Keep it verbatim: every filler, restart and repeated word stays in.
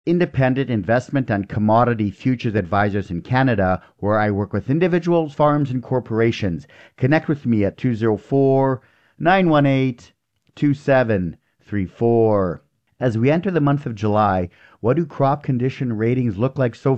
independent investment and commodity futures advisors in Canada, where I work with individuals, farms, and corporations. Connect with me at two oh four, nine one eight, two seven three four. As we enter the month of July, what do crop condition ratings look like so